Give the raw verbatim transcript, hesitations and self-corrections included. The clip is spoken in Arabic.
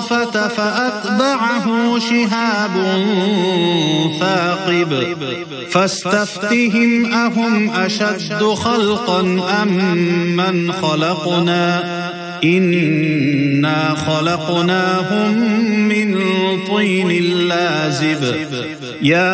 النطفة فأتبعه شهاب ثاقب فاستفتهم أهم أشد خلقا أم من خلقنا إنا خلقناهم من طين لازب. يا